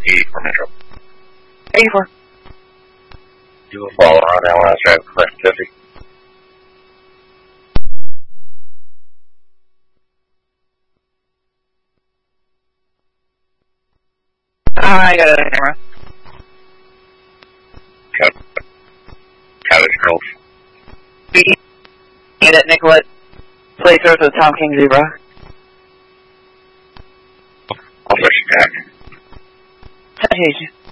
84 Metro. 84. You will follow around now when I drive Clinton 50. I got it on camera. Cabbage Grove. Get it, Nicolette. Place Earth with Tom King Zebra. I'll switch you back. I hate you.